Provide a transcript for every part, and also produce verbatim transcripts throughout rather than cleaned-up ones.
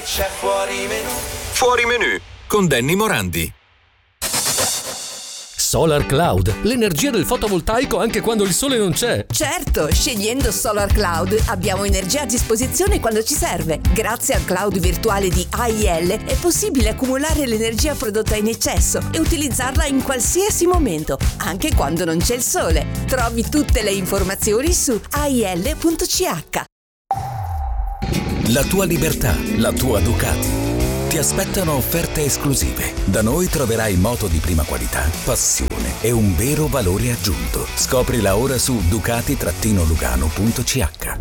c'è fuori menù. Fuori menù con Danny Morandi. Solar Cloud, l'energia del fotovoltaico anche quando il sole non c'è. Certo, scegliendo Solar Cloud abbiamo energia a disposizione quando ci serve. Grazie al cloud virtuale di A I L è possibile accumulare l'energia prodotta in eccesso e utilizzarla in qualsiasi momento, anche quando non c'è il sole. Trovi tutte le informazioni su A I L punto C H. La tua libertà, la tua Ducati. Ti aspettano offerte esclusive. Da noi troverai moto di prima qualità, passione e un vero valore aggiunto. Scoprila ora su ducati lugano punto C H.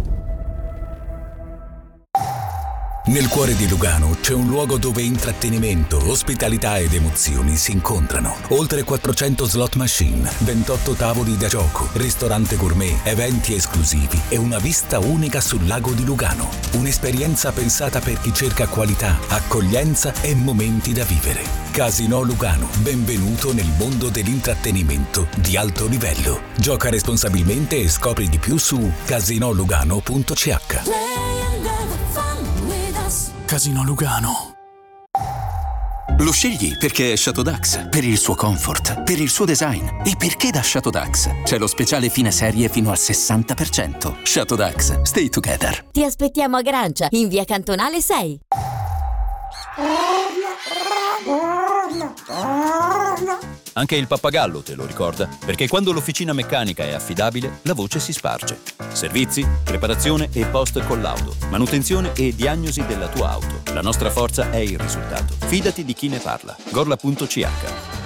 Nel cuore di Lugano c'è un luogo dove intrattenimento, ospitalità ed emozioni si incontrano. Oltre quattrocento slot machine, ventotto tavoli da gioco, ristorante gourmet, eventi esclusivi e una vista unica sul lago di Lugano. Un'esperienza pensata per chi cerca qualità, accoglienza e momenti da vivere. Casino Lugano, benvenuto nel mondo dell'intrattenimento di alto livello. Gioca responsabilmente e scopri di più su casino lugano punto C H. Casino Lugano. Lo scegli perché è Chateau Dax, per il suo comfort, per il suo design e perché da Chateau Dax c'è lo speciale fine serie fino al sessanta per cento. Chateau Dax, stay together. Ti aspettiamo a Grancia, in via Cantonale sei. Anche il pappagallo te lo ricorda, perché quando l'officina meccanica è affidabile, la voce si sparge. Servizi, preparazione e post collaudo, manutenzione e diagnosi della tua auto. La nostra forza è il risultato. Fidati di chi ne parla. gorla punto C H.